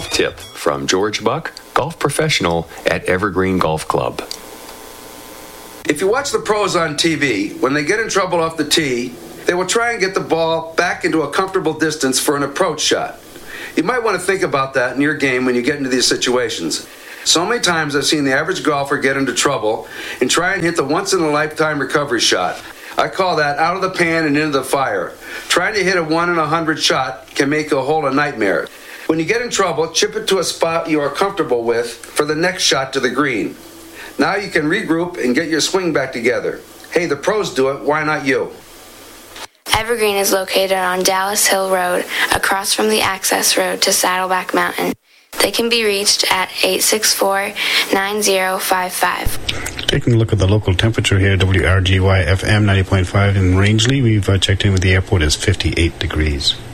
golf tip from George Buck, golf professional at Evergreen Golf Club. If you watch the pros on TV, when they get in trouble off the tee, they will try and get the ball back into a comfortable distance for an approach shot. You might want to think about that in your game when you get into these situations. So many times I've seen the average golfer get into trouble and try and hit the once-in-a-lifetime recovery shot. I call that out of the pan and into the fire. Trying to hit a 1 in 100 shot can make a hole a nightmare. When you get in trouble, chip it to a spot you are comfortable with for the next shot to the green. Now you can regroup and get your swing back together. Hey, the pros do it, why not you? Evergreen is located on Dallas Hill Road, across from the access road to Saddleback Mountain. They can be reached at 864-9055. Taking a look at the local temperature here, WRGY FM 90.5 in Rangeley. We've checked in with the airport. It's 58 degrees.